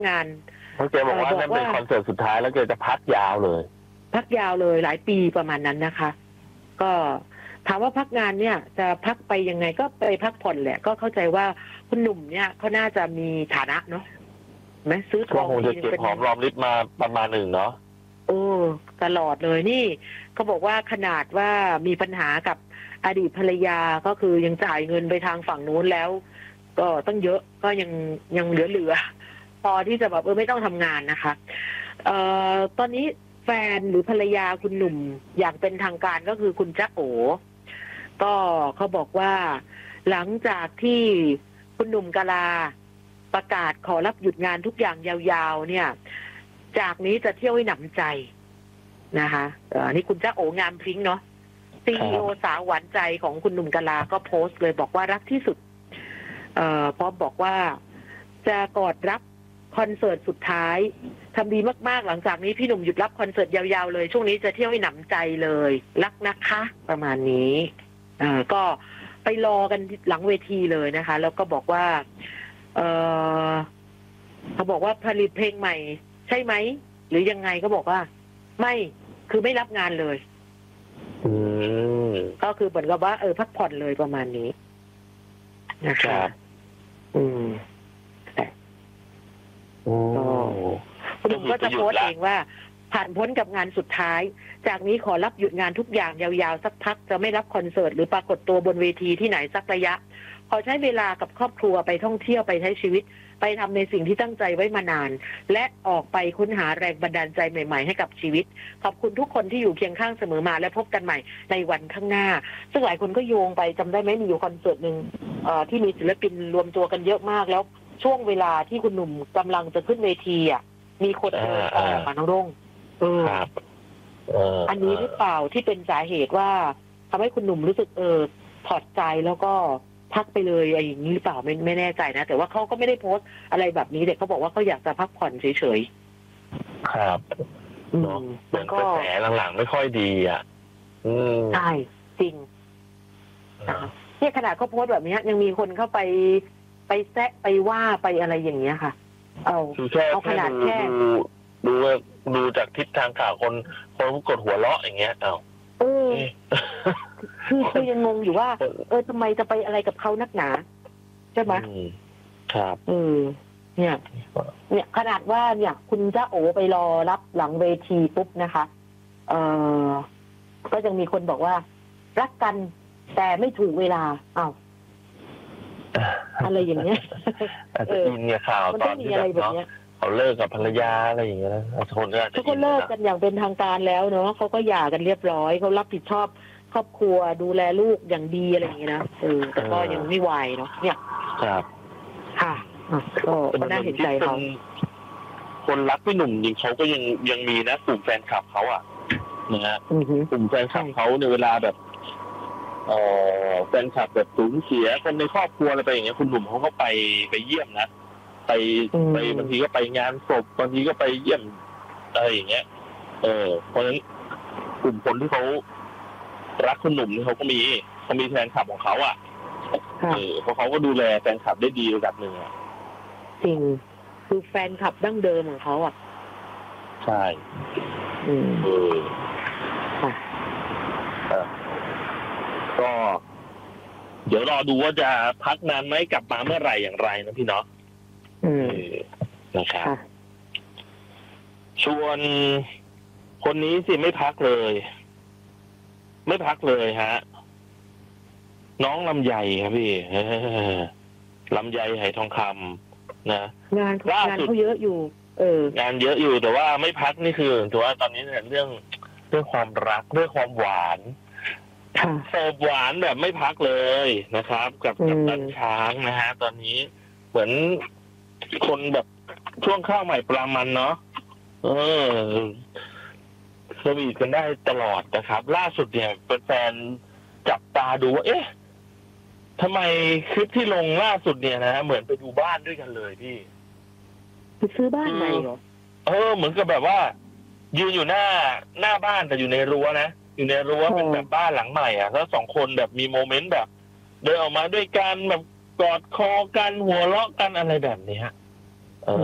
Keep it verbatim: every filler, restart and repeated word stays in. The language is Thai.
งานเพราะแกบอกว่านั่นเป็นคอนเสิร์ตสุดท้ายแล้วแกจะพักยาวเลยพักยาวเลยหลายปีประมาณนั้นนะคะก็ถามว่าพักงานเนี่ยจะพักไปยังไงก็ไปพักผ่อนแหละก็เข้าใจว่าคุณหนุ่มเนี่ยเขาน่าจะมีฐานะเนาะไหมซื้อทองคงจะเก็บหอมรอมริบมาประมาณหนึ่งเนาะโอ้ตลอดเลยนี่เขาบอกว่าขนาดว่ามีปัญหากับอดีตภรรยาก็คือยังจ่ายเงินไปทางฝั่งนู้นแล้วก็ตั้งเยอะก็ยังยังเหลือเหลือพอที่จะแบบเออไม่ต้องทำงานนะคะเอ่อตอนนี้แฟนหรือภรรยาคุณหนุ่มอย่างเป็นทางการก็คือคุณจ๊ะโอก็เขาบอกว่าหลังจากที่คุณหนุ่มกาลาประกาศขอรับหยุดงานทุกอย่างยาวๆเนี่ยจากนี้จะเที่ยวให้หนำใจนะคะอันนี้คุณจ๊ะโองามพริ้งเนาะซีอีโอสาวหวานใจของคุณหนุ่มกาลาก็โพสต์เลยบอกว่ารักที่สุดเอ่อพร้อมบอกว่าจะกอดรับคอนเสิร์ตสุดท้ายทำดีมากๆหลังจากนี้พี่หนุ่มหยุดรับคอนเสิร์ตยาวๆเลยช่วงนี้จะเที่ยวให้หนำใจเลยรักนะคะประมาณนี้อ่าก็ไปรอกันหลังเวทีเลยนะคะแล้วก็บอกว่าเออเขาบอกว่าผลิตเพลงใหม่ใช่ไหมหรือยังไงก็บอกว่าไม่คือไม่รับงานเลยอืมก็คือเหมือนกับว่าเออพักผ่อนเลยประมาณนี้นะคะอืมคุณหนุ่มก็จะโพสต์เองว่าผ่านพ้นกับงานสุดท้ายจากนี้ขอรับหยุดงานทุกอย่างยาวๆสักพักจะไม่รับคอนเสิร์ตหรือปรากฏตัวบนเวทีที่ไหนสักระยะขอใช้เวลากับครอบครัวไปท่องเที่ยวไปใช้ชีวิตไปทำในสิ่งที่ตั้งใจไว้มานานและออกไปค้นหาแรงบันดาลใจใหม่ๆให้กับชีวิตขอบคุณทุกคนที่อยู่เคียงข้างเสมอมาและพบกันใหม่ในวันข้างหน้าซึ่งหลายคนก็โยงไปจำได้ไหมมีอยู่คอนเสิร์ตหนึ่งที่มีศิลปินรวมตัวกันเยอะมากแล้วช่วงเวลาที่คุณหนุ่มกำลังจะขึ้นเวทีอ่ะมีคนเดินออกมาน้องรุ่งเอออันนี้หรือเปล่าที่เป็นสาเหตุว่าทำให้คุณหนุ่มรู้สึกเออถอดใจแล้วก็พักไปเลยอะไรอย่างนี้หรือเปล่าไม่ไม่แน่ใจนะแต่ว่าเขาก็ไม่ได้โพสต์อะไรแบบนี้เด็กเขาบอกว่าเขาอยากจะพักผ่อนเฉยๆครับเนาะเหมือนกระแสหลังๆไม่ค่อยดีอ่ะใช่จริงเนี่ยขนาดเขาโพสต์แบบนี้ยังมีคนเข้าไปไปแซะไปว่าไปอะไรอย่างเงี้ยค่ะเอาเอาขนาดแค่ดูดูดูจากทิศทางข่าวคนคนกดหัวเราะอย่างเงี้ยเอาเออคือคือยังงงอยู่ว่าเออทำไมจะไปอะไรกับเขานักหนาใช่ไหมครับเออเนี่ยเนี่ยขนาดว่าเนี่ยคุณจ๊ะโอไปรอรับหลังเวทีปุ๊บนะคะเออก็ยังมีคนบอกว่ารักกันแต่ไม่ถูกเวลาอ้าวอะไรอย่างเงี้ยอาจจะอินเนี่ยข่าวตอนที่แบบเนาะเขาเลิกกับภรรยาอะไรอย่างเงี้ยนะทุกคนก็ทุกคนเลิกกันอย่างเป็นทางการแล้วเนาะเขาก็หย่ากันเรียบร้อยเขารับผิดชอบครอบครัวดูแลลูกอย่างดีอะไรอย่างเงี้ยนะเออแต่ก็ยังไม่ไหวเนาะเนี่ยครับค่ะก็น่าเห็นใจเขาคนรักพี่หนุ่มจริงเขาก็ยังยังมีนะกลุ่มแฟนคลับเขาอ่ะนะฮะกลุ่มแฟนคลับเขาในเวลาแบบเอ่อแฟนคลับแบบสูญเสียคนในครอบครัวอะไรไปอย่างเงี้ยคุณหนุ่มเขาก็ไปไปเยี่ยมนะไปไปบางทีก็ไปงานศพบางทีก็ไปเยี่ยมอะไรอย่างเงี้ยเออเพราะฉะนั้นกลุ่มคนที่เขารักคุณหนุ่มนี่เขาก็มีเขามีแฟนคลับของเขาอ่ะเออเพราะเขาก็ดูแลแฟนคลับได้ดีระดับหนึ่งอ่ะจริงคือแฟนคลับดั้งเดิมของเขาอ่ะใช่อืมเออก็เดี๋ยวรอดูว่าจะพักนานไหมกลับมาเมื่อไหร่อย่างไรนะพี่เนาะอืมนะครับชวนคนนี้สิไม่พักเลยไม่พักเลยฮะน้องลำไยครับพี่ลำไยไหทองคำนะงานงานเขาเยอะอยู่เอองานเยอะอยู่แต่ว่าไม่พักนี่คือถือว่าตอนนี้เนี่ยเรื่องเรื่องความรักเรื่องความหวานเสิร์ฟหวานแบบไม่พักเลยนะครับกับกับตันช้างนะฮะตอนนี้เหมือนคนแบบช่วงข้าวใหม่ปลามันเนาะเออสวีทกันได้ตลอดนะครับล่าสุดเนี่ยแฟนจับตาดูว่าเอ๊ะทำไมคลิปที่ลงล่าสุดเนี่ยนะเหมือนไปดูบ้านด้วยกันเลยพี่ไปซื้อบ้านใหม่เหรอเออเหมือนกับแบบว่ายืนอยู่หน้าหน้าบ้านแต่อยู่ในรั้วนะอยู่ในรั้วเป็นแบบบ้านหลังใหม่อ่ะแล้วสองคนแบบมีโมเมนต์แบบเดินออกมาด้วยกันแบบกอดคอกันหัวเราะกันอะไรแบบนี้ฮะ